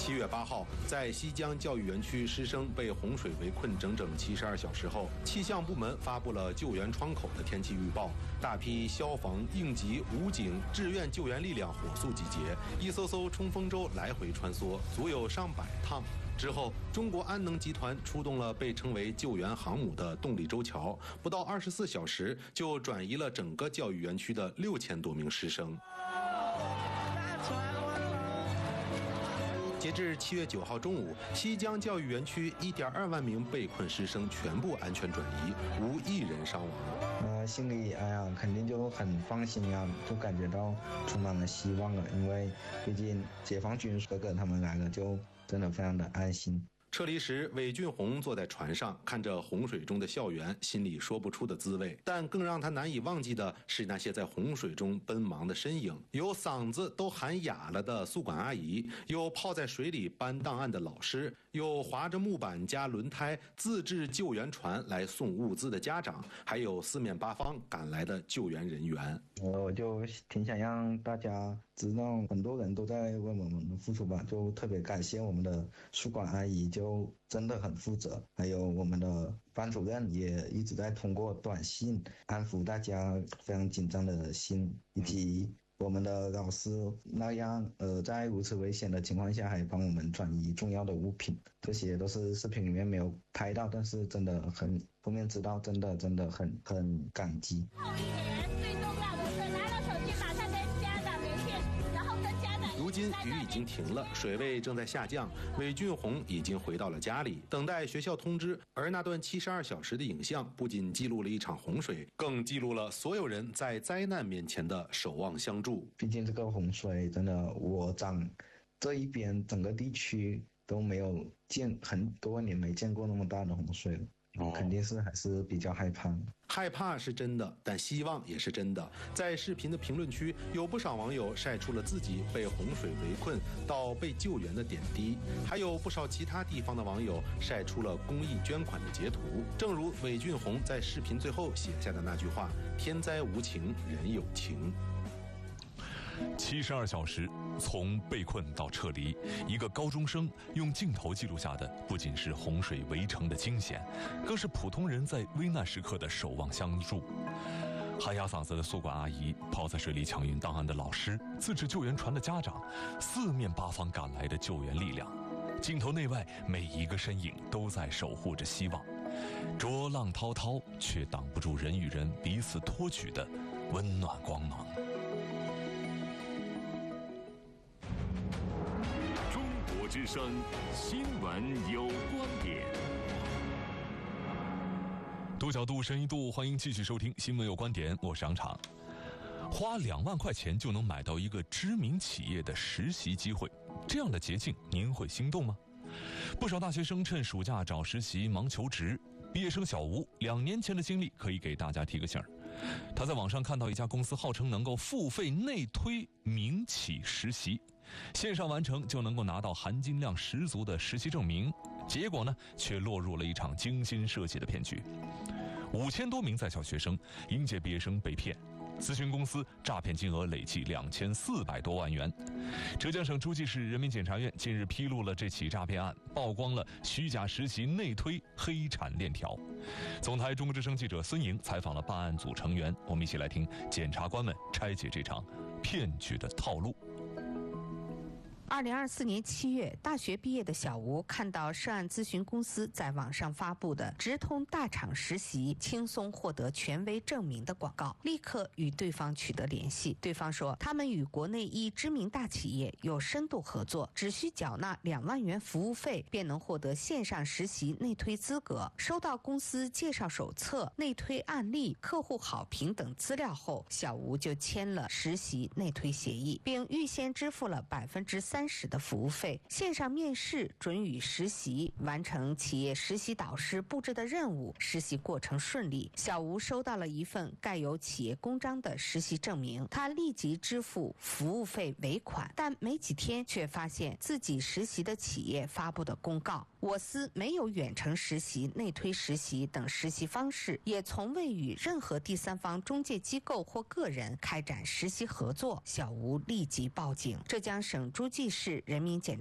7月8号，在西江教育园区师生被洪水围困整整72小时后，气象部门发布了救援窗口的天气预报，大批消防、应急、武警、志愿救援力量火速集结，一艘艘冲锋舟来回穿梭，足有上百趟。之后，中国安能集团出动了被称为救援航母的动力舟桥，不到24小时就转移了整个教育园区的6000多名师生。截至7月9号中午，西江教育园区1.2万名被困师生全部安全转移，无一人伤亡。 心里肯定就很放心呀，就感觉到充满了希望了，因为毕竟解放军哥哥他们来了，就真的非常的安心。 撤离时，韦俊宏坐在船上，看着洪水中的校园，心里说不出的滋味。但更让他难以忘记的是那些在洪水中奔忙的身影，有嗓子都喊哑了的宿管阿姨，有泡在水里搬档案的老师，有划着木板加轮胎自制救援船来送物资的家长，还有四面八方赶来的救援人员。 我就挺想让大家知道，很多人都在为我们付出吧，就特别感谢我们的宿管阿姨，就真的很负责，还有我们的班主任也一直在通过短信安抚大家非常紧张的心，以及我们的老师那样在如此危险的情况下还帮我们转移重要的物品，这些都是视频里面没有拍到，但是真的很后面知道，真的很感激。 如今雨已经停了，水位正在下降，韦俊宏已经回到了家里，等待学校通知。而那段72小时的影像，不仅记录了一场洪水，更记录了所有人在灾难面前的守望相助。 毕竟这个洪水真的，我长这一边整个地区都没有很多年没见过那么大的洪水了。肯定是还是比较害怕。 害怕是真的，但希望也是真的。在视频的评论区，有不少网友晒出了自己被洪水围困到被救援的点滴，还有不少其他地方的网友晒出了公益捐款的截图。正如韦俊宏在视频最后写下的那句话：“天灾无情，人有情。 ”72小时，从被困到撤离，一个高中生用镜头记录下的不仅是洪水围城的惊险，更是普通人在危难时刻的守望相助。喊哑嗓子的宿管阿姨，泡在水里抢运档案的老师，自制救援船的家长，四面八方赶来的救援力量，镜头内外每一个身影都在守护着希望。浊浪滔滔，却挡不住人与人彼此托举的温暖光芒。 之声新闻有观点， 多角度、深一度，欢迎继续收听新闻有观点，我是杨常。花2万块钱就能买到一个知名企业的实习机会，这样的捷径您会心动吗？不少大学生趁暑假找实习忙求职，毕业生小吴2年前的经历可以给大家提个醒儿。他在网上看到一家公司号称能够付费内推民企实习，线上完成就能够拿到含金量十足的实习证明，结果呢，却落入了一场精心设计的骗局。5000多名在校学生、应届毕业生被骗，咨询公司诈骗金额累计2400多万元。浙江省诸暨市人民检察院近日披露了这起诈骗案，曝光了虚假实习内推黑产链条。总台中国之声记者孙莹采访了办案组成员，我们一起来听检察官们拆解这场骗局的套路。 2024年7月，大学毕业的小吴看到涉案咨询公司在网上发布的直通大厂实习、轻松获得权威证明的广告，立刻与对方取得联系。对方说，他们与国内一知名大企业有深度合作，只需缴纳2万元服务费，便能获得线上实习内推资格。收到公司介绍手册、内推案例、客户好评等资料后，小吴就签了实习内推协议，并预先支付了30%的服务费，线上面试、准予实习，完成企业实习导师布置的任务，实习过程顺利。小吴收到了一份盖有企业公章的实习证明，他立即支付服务费尾款，但没几天却发现自己实习的企业发布的公告，我司没有远程实习、内推实习等实习方式，也从未与任何第三方中介机构或个人开展实习合作。小吴立即报警。浙江省诸暨市人民检察